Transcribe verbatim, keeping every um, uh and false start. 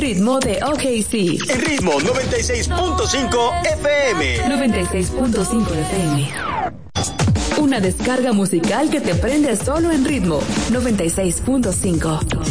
ritmo de O K C. En ritmo noventa y seis punto cinco F M. noventa y seis punto cinco F M. Una descarga musical que te prende solo en ritmo noventa y seis punto cinco.